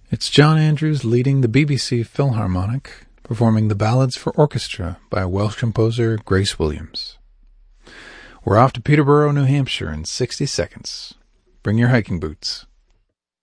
It's John Andrews leading the BBC Philharmonic, performing the Ballads for Orchestra by Welsh composer Grace Williams. We're off to Peterborough, New Hampshire in 60 seconds. Bring your hiking boots.